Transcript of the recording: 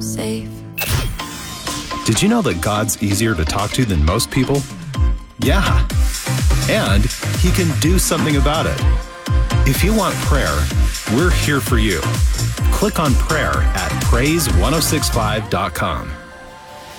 safe. Did you know that God's easier to talk to than most people? Yeah. And He can do something about it. If you want prayer, we're here for you. Click on prayer at praise1065.com.